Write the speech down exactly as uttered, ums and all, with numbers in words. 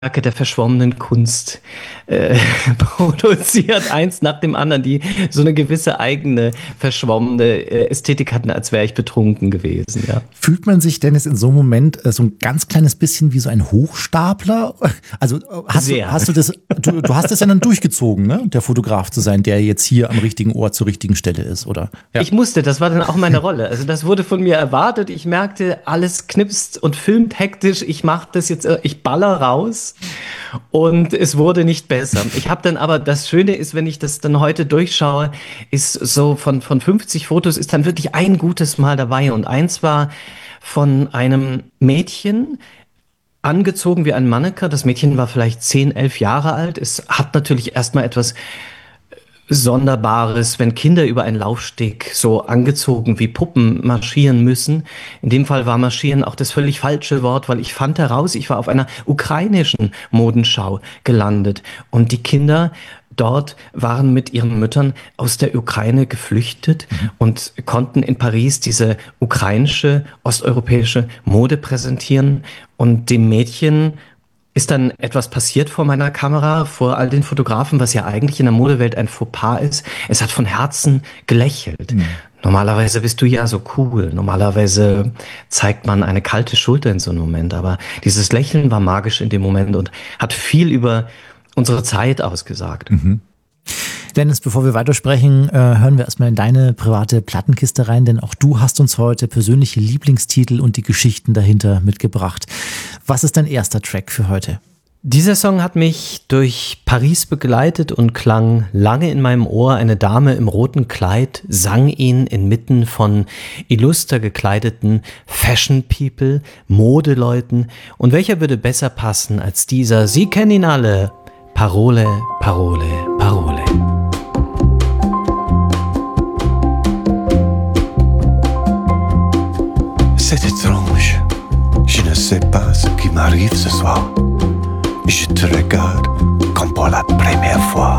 Werke der verschwommenen Kunst äh, produziert, eins nach dem anderen, die so eine gewisse eigene verschwommene äh, Ästhetik hatten, als wäre ich betrunken gewesen. Ja. Fühlt man sich denn jetzt in so einem Moment äh, so ein ganz kleines bisschen wie so ein Hochstapler? Also hast, du, hast du das, du, du hast das ja dann durchgezogen, ne? Der Fotograf zu sein, der jetzt hier am richtigen Ort zur richtigen Stelle ist, oder? Ja. Ich musste, das war dann auch meine Rolle. Also das wurde von mir erwartet. Ich merkte, alles knipst und filmt hektisch. Ich mache das jetzt, ich baller raus. Und es wurde nicht besser. Ich habe dann aber, das Schöne ist, wenn ich das dann heute durchschaue, ist so von, von fünfzig Fotos ist dann wirklich ein gutes Mal dabei. Und eins war von einem Mädchen, angezogen wie ein Manneke. Das Mädchen war vielleicht zehn, elf Jahre alt. Es hat natürlich erstmal etwas Sonderbares, wenn Kinder über einen Laufsteg so angezogen wie Puppen marschieren müssen. In dem Fall war marschieren auch das völlig falsche Wort, weil ich fand heraus, ich war auf einer ukrainischen Modenschau gelandet und die Kinder dort waren mit ihren Müttern aus der Ukraine geflüchtet mhm. und konnten in Paris diese ukrainische, osteuropäische Mode präsentieren und dem Mädchen ist dann etwas passiert vor meiner Kamera, vor all den Fotografen, was ja eigentlich in der Modewelt ein Fauxpas ist. Es hat von Herzen gelächelt. Mhm. Normalerweise bist du ja so cool. Normalerweise zeigt man eine kalte Schulter in so einem Moment. Aber dieses Lächeln war magisch in dem Moment und hat viel über unsere Zeit ausgesagt. Mhm. Dennis, bevor wir weitersprechen, äh, hören wir erstmal in deine private Plattenkiste rein, denn auch du hast uns heute persönliche Lieblingstitel und die Geschichten dahinter mitgebracht. Was ist dein erster Track für heute? Dieser Song hat mich durch Paris begleitet und klang lange in meinem Ohr. Eine Dame im roten Kleid sang ihn inmitten von illuster gekleideten Fashion People, Modeleuten. Und welcher würde besser passen als dieser? Sie kennen ihn alle. Parole, Parole, Parole. C'est étrange, je ne sais pas ce qui m'arrive ce soir. Je te regarde comme pour la première fois.